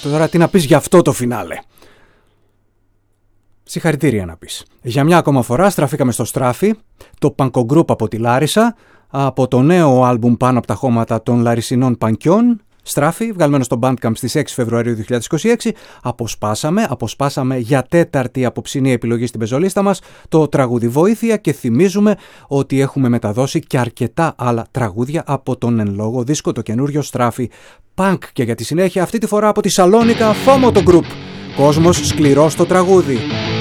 Τώρα τι να πεις για αυτό το φινάλε. Συγχαρητήρια να πεις. Για μια ακόμα φορά στραφήκαμε στο Στράφι, το πανκογκρουπ από τη Λάρισα, από το νέο άλμπουμ πάνω από τα χώματα των Λαρισινών Πανκιών. Στράφι, βγαλμένο στο Bandcamp στις 6 Φεβρουαρίου 2026, αποσπάσαμε για τέταρτη απόψινή επιλογή στην πεζολίστα μας το τραγούδι Βοήθεια και θυμίζουμε ότι έχουμε μεταδώσει και αρκετά άλλα τραγούδια από τον εν λόγω δίσκο, το καινούριο Στράφι Punk. Και για τη συνέχεια αυτή τη φορά από τη Σαλόνικα FOMO το group. Κόσμος σκληρός στο τραγούδι.